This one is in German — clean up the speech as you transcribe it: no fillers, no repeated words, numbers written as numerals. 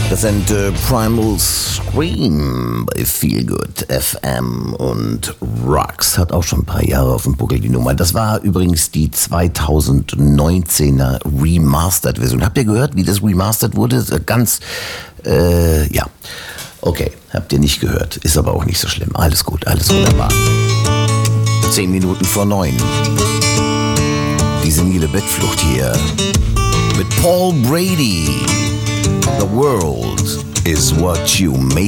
Das sind Primal Scream bei Feelgood FM und Rocks. Hat auch schon ein paar Jahre auf dem Buckel, die Nummer. Das war übrigens die 2019er Remastered-Version. Habt ihr gehört, wie das remastered wurde? Ganz, ja. Okay, habt ihr nicht gehört. Ist aber auch nicht so schlimm. Alles gut, alles wunderbar. 10 Minuten vor 9. Die senile Bettflucht hier mit Paul Brady. The world is what you make